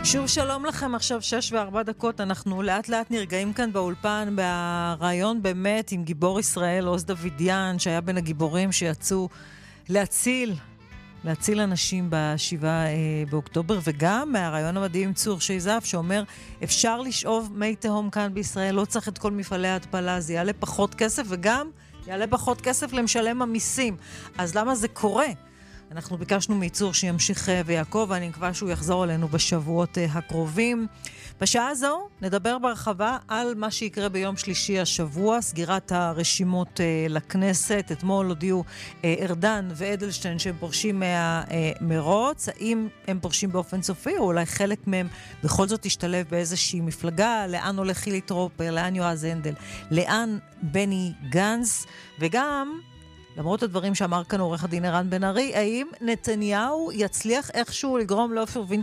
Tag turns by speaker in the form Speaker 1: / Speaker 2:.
Speaker 1: שוב שלום לכם, עכשיו 6:04, אנחנו לאט לאט נרגעים כאן באולפן ברעיון באמת עם גיבור ישראל עוז דוידיאן, שהיה בין הגיבורים שיצאו להציל אנשים ב7 באוקטובר, וגם מהרעיון המדהים צור שייזף שאומר אפשר לשאוב מי תהום כאן בישראל, לא צריך את כל מפעלי ההתפלה, זה יעלה פחות כסף וגם יעלה פחות כסף למשלם המיסים. אז למה זה קורה? אנחנו ביקשנו מיצור שימשיך ויעקב, ואני מקווה שהוא יחזור אלינו בשבועות הקרובים. בשעה הזו נדבר ברחבה על מה שיקרה ביום שלישי השבוע, סגירת הרשימות לכנסת. אתמול הודיעו ארדן ואדלשטיין שהם פורשים מהמרוץ. האם הם פורשים באופן סופי, או אולי חלק מהם בכל זאת ישתלב באיזושהי מפלגה? לאן הולך חילי טרופר, לאן יועז הנדל, לאן בני גנץ, וגם למרות הדברים שאמר כאן עורך הדין ערן בן ארי, האם נתניהו יצליח איכשהו לגרום לעופר